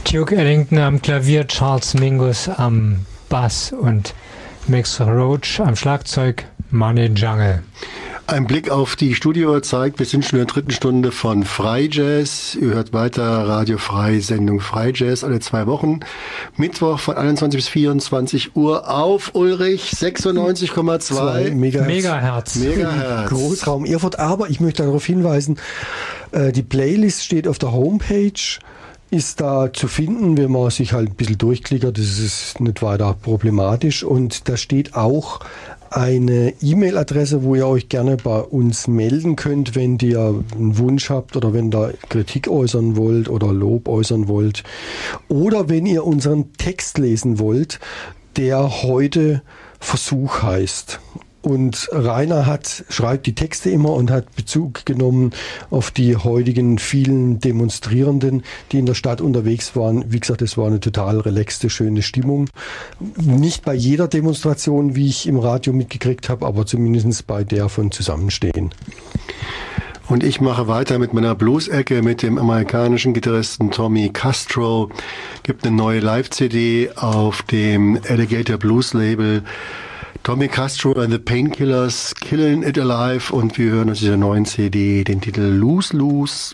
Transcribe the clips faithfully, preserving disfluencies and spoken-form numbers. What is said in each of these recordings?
Duke Ellington am Klavier, Charles Mingus am Bass und Max Roach am Schlagzeug, Money Jungle. Ein Blick auf die Studiouhr zeigt, wir sind schon in der dritten Stunde von Freijazz. Ihr hört weiter Radio Frei, Sendung Freijazz alle zwei Wochen. Mittwoch von einundzwanzig bis vierundzwanzig Uhr auf Ulrich sechsundneunzig Komma zwei Megahertz. Megahertz. Megahertz. Großraum Erfurt. Aber ich möchte darauf hinweisen, äh, die Playlist steht auf der Homepage, ist da zu finden, wenn man sich halt ein bisschen durchklickert, das ist nicht weiter problematisch. Und da steht auch eine E-Mail-Adresse, wo ihr euch gerne bei uns melden könnt, wenn ihr einen Wunsch habt oder wenn ihr Kritik äußern wollt oder Lob äußern wollt oder wenn ihr unseren Text lesen wollt, der heute Versuch heißt. Und Rainer hat, schreibt die Texte immer und hat Bezug genommen auf die heutigen vielen Demonstrierenden, die in der Stadt unterwegs waren. Wie gesagt, es war eine total relaxte, schöne Stimmung. Nicht bei jeder Demonstration, wie ich im Radio mitgekriegt habe, aber zumindest bei der von Zusammenstehen. Und ich mache weiter mit meiner Blues-Ecke mit dem amerikanischen Gitarristen Tommy Castro. Gibt eine neue Live-C D auf dem Alligator Blues Label. Tommy Castro and the Painkillers, Killing It Alive, und wir hören aus dieser neuen C D den Titel Lose Lose.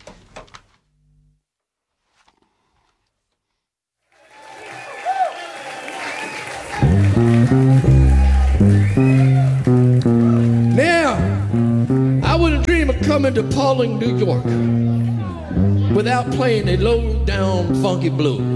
Now, I wouldn't dream of coming to Paulding, New York without playing a low-down funky blues.